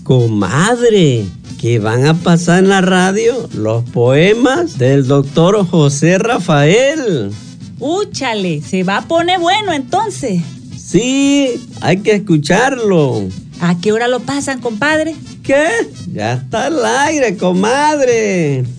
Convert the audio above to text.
Comadre, que van a pasar en la radio los poemas del doctor José Rafael. ¡Úchale! Se va a poner bueno entonces. Sí, hay que escucharlo. ¿A qué hora lo pasan, compadre? ¿Qué? Ya está al aire, comadre.